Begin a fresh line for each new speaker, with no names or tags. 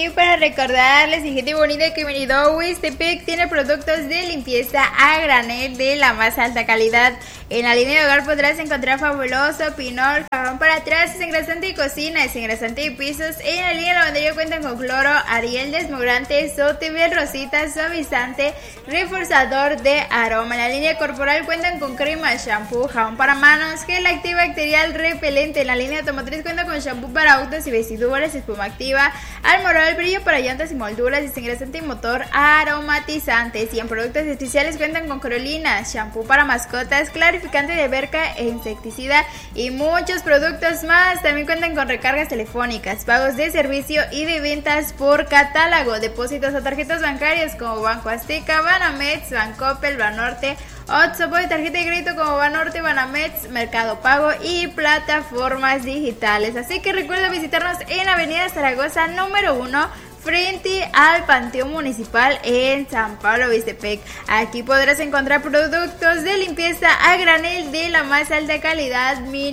Y para recordarles, y gente bonita, que Minido Huastepec tiene productos de limpieza a granel de la más alta calidad. En la línea de hogar podrás encontrar Fabuloso, Pinol, jabón para trastes, desengrasante y cocina, desengrasante y pisos. En la línea de lavandería cuentan con cloro, Ariel desmogrante, Sotibel, Rosita, suavizante, reforzador de aroma. En la línea corporal cuentan con crema, shampoo, jabón para manos, gel antibacterial repelente. En la línea automotriz cuentan con shampoo para autos y vestiduras, espuma activa, Almoral, brillo para llantas y molduras, desengrasante y motor, aromatizantes. Y en productos especiales cuentan con Carolina, shampoo para mascotas, clarificante de verca e insecticida y muchos productos más. También cuentan con recargas telefónicas, pagos de servicio y de ventas por catálogo, depósitos a tarjetas bancarias como Banco Azteca, Banamex, Bancoppel, Banorte, Otsopo, de tarjeta de crédito como Banorte, Banamex, Mercado Pago y plataformas digitales. Así que recuerda visitarnos en Avenida Zaragoza número 1, frente al Panteón Municipal en San Pablo, Huastepec. Aquí podrás encontrar productos de limpieza a granel de la más alta calidad.